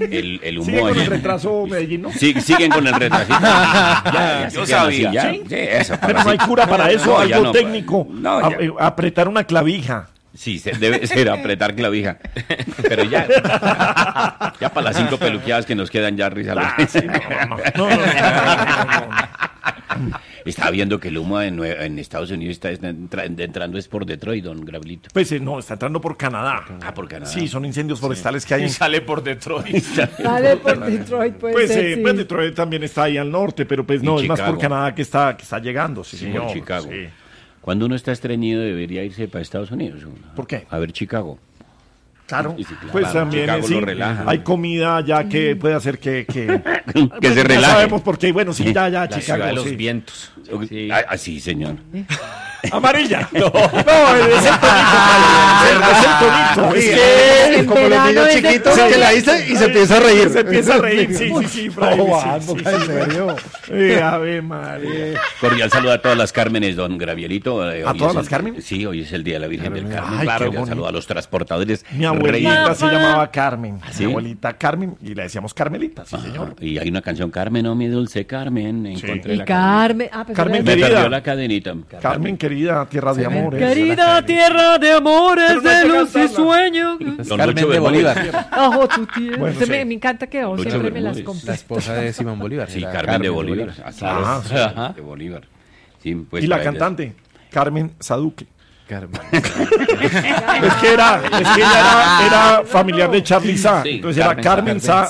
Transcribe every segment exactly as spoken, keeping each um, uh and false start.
el, el humo... ¿Sigue con allí. el retraso Medellín, no? Sí, siguen con el retraso. Ya, ya Yo se quedan sabía. así, ya. ¿Sí? Sí, eso, Pero no hay cura para eso, No, ya algo no, técnico. no, A- ya. eh, apretar una clavija. Sí, se, debe ser apretar clavija. Pero ya, ya para las cinco peluqueadas que nos quedan ya risa. Ah, sí, no, no, no, no, no, no, no, no. Estaba viendo que el humo en, Nue- en Estados Unidos está entra- entrando es por Detroit, don Gabrielito. Pues eh, no, está entrando por Canadá. Ah, por Canadá. Sí, son incendios forestales que hay Y en... sale por Detroit. Sale por Detroit, puede Pues, ser, eh, sí. pues Detroit también está ahí al norte, pero pues Y no, es más Chicago. por Canadá que está, que está llegando, sí, Sí, señor. por Chicago. Sí. Cuando uno está estreñido debería irse para Estados Unidos. ¿Por qué? A ver Chicago. Claro, Sí, sí, claro. pues también Chicago eh, lo sí, relaja. hay comida ya que puede hacer que... que, Que pues, se ya relaje. sabemos por qué, bueno, sí, ya, ya, La ciudad de Chicago, los sí. vientos. Sí. Ah, ah, sí, señor. Amarilla. No, no, es el tonito, Mario, es el tonito. Sí, Es que... En como los verano niños es de chiquitos todo. que la dice y se empieza a reír. Se empieza a reír, sí, sí, sí, Fray, No, sí, ah, sí, boca, sí, en sí. serio. Eh, Ave María. Cordial saludo a todas las Cármenes, don Gabrielito. Eh, ¿A hoy todas es las el- Carmen? Sí, hoy es el Día de la Virgen del Carmen. Ay, Claro, qué un bonito. saludo a los transportadores. Mi abuelita Reyes. se llamaba Carmen. ¿Sí? Mi abuelita Carmen, y le decíamos Carmelita, sí, Ajá. señor. Y hay una canción, Carmen, oh mi dulce Carmen. Encontré Y la Carmen. Ah, pues Carmen era- Me querida. perdió la cadenita. Carmen, querida, tierra de amores. Querida tierra de amores, Pero no de hay que luz y cantarla. sueños. Don Carmen Lucho de Bermúdez. Bolívar. Ajo tu tierra. Bueno, Se sí. me, me encanta que vos Lucho siempre me las Bermúdez. compras. La esposa de Simón Bolívar. Sí, era Carmen, de Bolívar. Así Ah, es. sí. Ajá. De Bolívar. Sí, pues, Y la para ellas. cantante, Carmen Saduque. Carmen. Es que era, es que ella era, era familiar de Charly Sa. Sí, Entonces era Carmen Carmen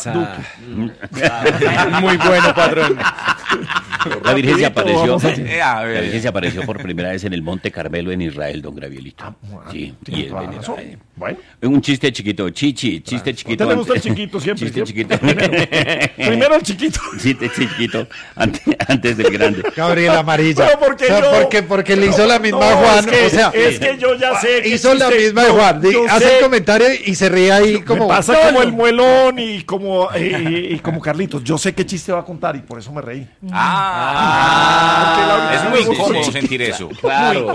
Saduque. Muy bueno, patrón. La Virgen se Rapidito, apareció. vamos a- Eh, a La ver. Virgen se apareció por primera vez en el Monte Carmelo en Israel, don Gabrielito. Sí, y Tiene es toda la razón. venerable. Bueno, Un chiste chiquito, chichi, chiste a chiquito. usted le gusta el antes- chiquito siempre. Chiste ¿cierto? chiquito. Primero, primero el chiquito. Chiste chiquito antes, antes del grande. Gabriel Amarilla. Pero porque O sea, yo- porque, porque le hizo la misma No, a Juan. es que, o sea, es que yo ya sé. que hizo la chiste- misma de Juan. Di- yo hace sé- el comentario y se ríe ahí como. Me pasa No, como no. el muelón y como, eh, y como Carlitos. Yo sé qué chiste va a contar y por eso me reí. Ah, Porque es la- muy sí, incómodo sí. sentir eso. Claro.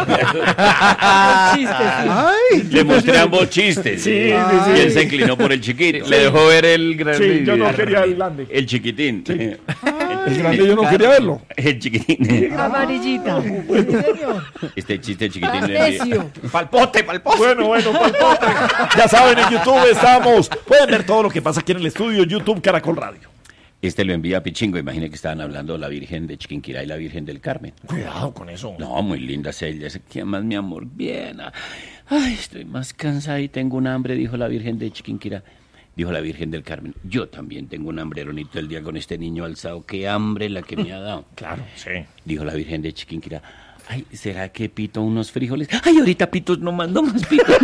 Chiste, sí. Ay, Le mostré ambos chistes. Sí, sí, sí. Y él se inclinó por el chiquito. Le dejó ver el grande. Sí, yo no quería el grande. El chiquitín. El grande yo no quería verlo. El chiquitín. Amarillita. Sí, señor. Este chiste chiquitín. Tan le- necio. Palpote, palpote. Bueno, bueno, palpote. Ya saben, en YouTube estamos. Pueden ver todo lo que pasa aquí en el estudio, YouTube Caracol Radio. Este lo envía a Pichingo. Imagine que estaban hablando de la Virgen de Chiquinquirá y la Virgen del Carmen. Cuidado con eso. No, muy lindas ellas. ¿Qué más, mi amor? Bien. Ay, estoy más cansada y tengo un hambre, dijo la Virgen de Chiquinquirá. Dijo la Virgen del Carmen. Yo también tengo un hambre, Ronito, el día con este niño alzado. Qué hambre la que me ha dado. Claro, sí. Dijo la Virgen de Chiquinquirá. Ay, ¿será que pito unos frijoles? Ay, ahorita pitos no mando más pitos.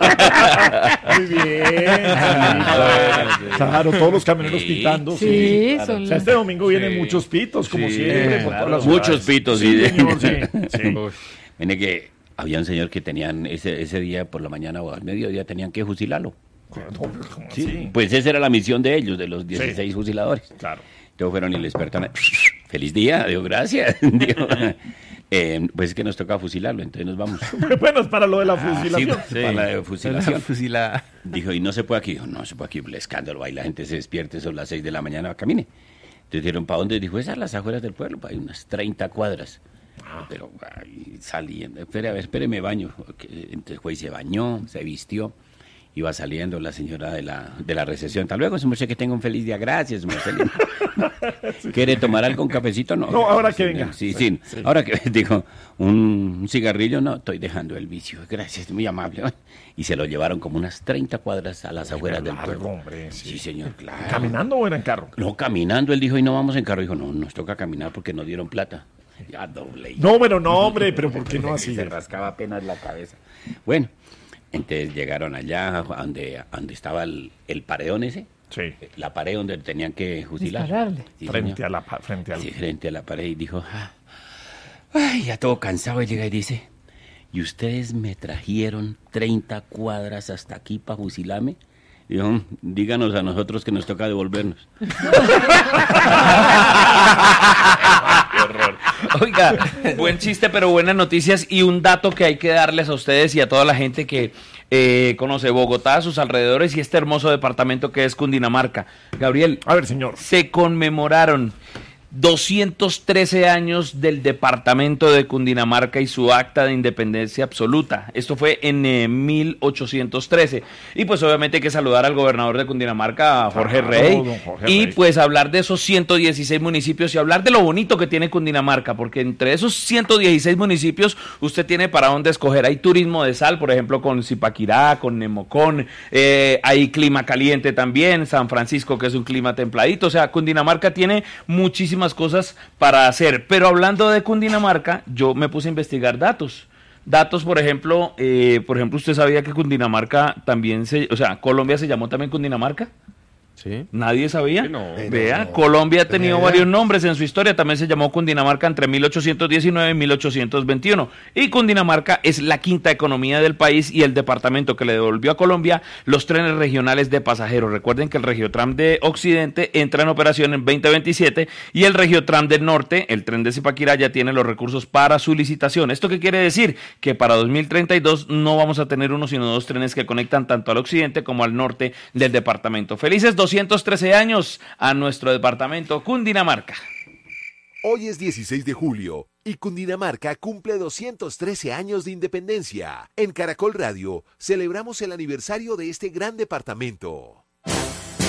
Muy bien. Claro, todos los camioneros Sí, pitando. Sí. Sí, claro. son O sea, este domingo vienen muchos pitos, como siempre. por todas las Muchos ciudades. pitos. Sí, Sí, señor, sí. sí. Viene que había un señor que tenían ese, ese día por la mañana o al mediodía tenían que fusilarlo. ¿Cómo Sí, así? pues esa era la misión de ellos, de los dieciséis fusiladores. Claro. Entonces fueron y les despertaron. Feliz día, digo, gracias. Digo, eh, pues es que nos toca fusilarlo, entonces nos vamos. Bueno, es para lo de la Sí, fusilación. para la de fusilación. Fusilada. Dijo, y no se puede aquí. Dijo, no se puede aquí, el escándalo. Ahí la gente se despierte, son las seis de la mañana, camine. Entonces dijeron, ¿para dónde? Dijo, esas las afueras del pueblo, para unas treinta cuadras. Pero ahí saliendo, espere, a ver, espere, me baño. Entonces fue y se bañó, se vistió. Iba saliendo la señora de la, de la recepción. Hasta luego, su merced, que tenga un feliz día. Gracias, Marcelino. ¿Quiere tomar algo, un cafecito? No, No, ahora que señor. venga. Sí, sí. Ahora que dijo, un, un cigarrillo, no, estoy dejando el vicio. Gracias, muy amable. Y se lo llevaron como unas treinta cuadras a las afueras del Largo, pueblo. hombre, sí. Sí, señor, claro. ¿Caminando o era en carro? No, caminando. Él dijo, y no vamos en carro. Dijo, no, nos toca caminar porque nos dieron plata. Ya doble. No, pero no, hombre, pero ¿por qué no así? Se rascaba apenas la cabeza. Bueno, entonces llegaron allá, a donde, a donde estaba el, el paredón ese. Sí. La pared donde tenían que fusilar. Dispararle. Sí, Frente señor. a la pa- frente al Sí, frente a la pared y dijo, ah, ay, ya todo cansado. Y llega y dice, ¿y ustedes me trajeron treinta cuadras hasta aquí para fusilarme? Dijo, díganos a nosotros que nos toca devolvernos. Qué horror. Oiga, buen chiste, pero buenas noticias y un dato que hay que darles a ustedes y a toda la gente que eh, conoce Bogotá, sus alrededores y este hermoso departamento que es Cundinamarca. Gabriel, A ver, señor. se conmemoraron doscientos trece años del departamento de Cundinamarca y su acta de independencia absoluta. Esto fue en eh, mil ochocientos trece. Y pues obviamente hay que saludar al gobernador de Cundinamarca, a Jorge Claro, Rey, don Jorge y Rey. pues hablar de esos ciento dieciséis municipios y hablar de lo bonito que tiene Cundinamarca, porque entre esos ciento dieciséis municipios usted tiene para dónde escoger. Hay turismo de sal, por ejemplo, con Zipaquirá, con Nemocón, eh, hay clima caliente también, San Francisco, que es un clima templadito. O sea, Cundinamarca tiene muchísimas cosas para hacer, pero hablando de Cundinamarca, yo me puse a investigar datos. Datos, por ejemplo, eh, por ejemplo, ¿usted sabía que Cundinamarca también se, o sea, Colombia se llamó también Cundinamarca? Sí. ¿Nadie sabía? Sí, no. Vea, no, Colombia ha tenía tenido idea. varios nombres en su historia, también se llamó Cundinamarca entre mil ochocientos diecinueve y mil ochocientos veintiuno. Y Cundinamarca es la quinta economía del país y el departamento que le devolvió a Colombia los trenes regionales de pasajeros. Recuerden que el Regiotram de Occidente entra en operación en veinte veintisiete y el Regiotram del Norte, el tren de Zipaquirá, ya tiene los recursos para su licitación. ¿Esto qué quiere decir? Que para dos mil treinta y dos no vamos a tener uno, sino dos trenes que conectan tanto al occidente como al norte del departamento. Felices doscientos trece años a nuestro departamento Cundinamarca. Hoy es dieciséis de julio y Cundinamarca cumple doscientos trece años de independencia. En Caracol Radio celebramos el aniversario de este gran departamento.